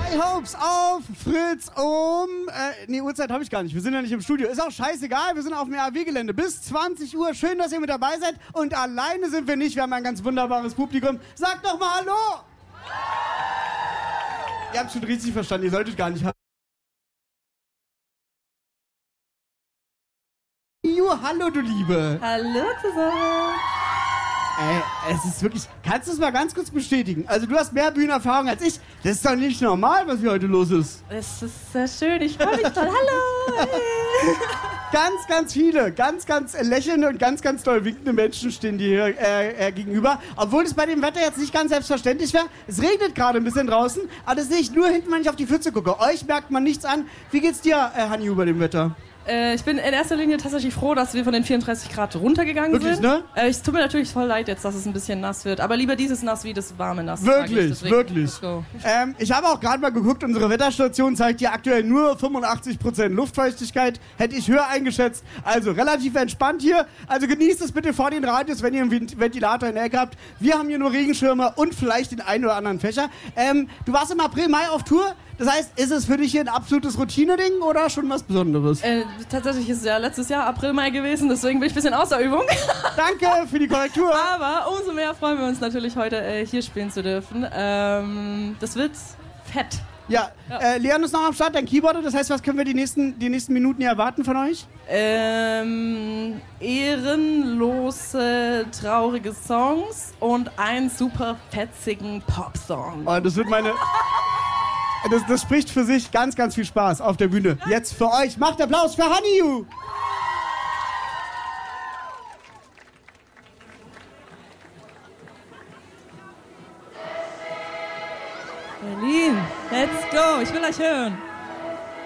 High Hopes auf Fritz Uhrzeit habe ich gar nicht. Wir sind ja nicht im Studio. Ist auch scheißegal. Wir sind auf dem RAW-Gelände bis 20 Uhr. Schön, dass ihr mit dabei seid. Und alleine sind wir nicht. Wir haben ein ganz wunderbares Publikum. Sagt doch mal Hallo! Ihr habt schon richtig verstanden. Ihr solltet gar nicht... Hallo, du Liebe. Hallo zusammen. Es ist wirklich... Kannst du es mal ganz kurz bestätigen? Also du hast mehr Bühnenerfahrung als ich. Das ist doch nicht normal, was hier heute los ist. Es ist sehr schön. Ich freue mich toll. Hallo. Hey. Ganz viele, ganz lächelnde und ganz toll winkende Menschen stehen dir hier gegenüber. Obwohl es bei dem Wetter jetzt nicht ganz selbstverständlich wäre. Es regnet gerade ein bisschen draußen, aber das sehe ich nur hinten, wenn ich auf die Pfütze gucke. Euch merkt man nichts an. Wie geht's dir, Hanni, über dem Wetter? Ich bin in erster Linie tatsächlich froh, dass wir von den 34 Grad runtergegangen sind. Ne? Es tut mir natürlich voll leid jetzt, dass es ein bisschen nass wird. Aber lieber dieses Nass wie das warme Nass. Wirklich. Ich habe auch gerade mal geguckt, unsere Wetterstation zeigt hier aktuell nur 85% Luftfeuchtigkeit. Hätte ich höher eingeschätzt. Also relativ entspannt hier. Also genießt es bitte vor den Radios, wenn ihr einen Ventilator in der Ecke habt. Wir haben hier nur Regenschirme und vielleicht den einen oder anderen Fächer. Du warst im April, Mai auf Tour. Das heißt, ist es für dich hier ein absolutes Routine-Ding oder schon was Besonderes? Tatsächlich ist es ja letztes Jahr April, Mai gewesen, deswegen bin ich ein bisschen außer Übung. Danke für die Korrektur. Aber umso mehr freuen wir uns natürlich heute hier spielen zu dürfen. Das wird fett. Ja. Leon ist noch am Start, dein Keyboarder. Das heißt, was können wir die nächsten Minuten hier erwarten von euch? Ehrenlose, traurige Songs und einen super fetzigen Popsong. Oh, das wird meine... Das spricht für sich. Ganz viel Spaß auf der Bühne. Jetzt für euch. Macht Applaus für Hanni. Berlin, let's go. Ich will euch hören.